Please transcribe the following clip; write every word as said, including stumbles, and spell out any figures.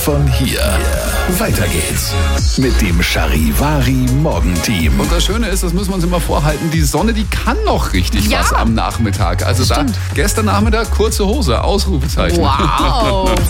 Von hier. Weiter geht's mit dem Charivari Morgenteam. Und das Schöne ist, das müssen wir uns immer vorhalten, die Sonne, die kann noch richtig Ja. was am Nachmittag. Also da Stimmt. gestern Nachmittag kurze Hose, Ausrufezeichen. Wow.